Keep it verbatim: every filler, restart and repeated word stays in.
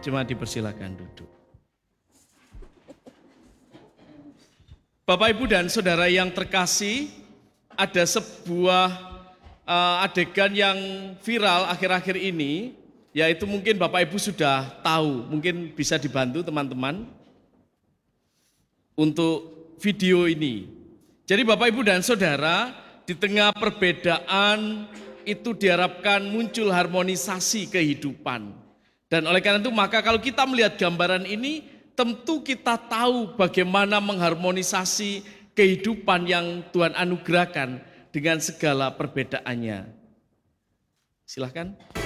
Jemaat dipersilakan duduk. Bapak, Ibu, dan Saudara yang terkasih, ada sebuah uh, adegan yang viral akhir-akhir ini, yaitu mungkin Bapak Ibu sudah tahu, mungkin bisa dibantu teman-teman untuk video ini. Jadi Bapak, Ibu, dan Saudara, di tengah perbedaan itu diharapkan muncul harmonisasi kehidupan. Dan oleh karena itu maka kalau kita melihat gambaran ini, tentu kita tahu bagaimana mengharmonisasi kehidupan yang Tuhan anugerahkan dengan segala perbedaannya. Silakan.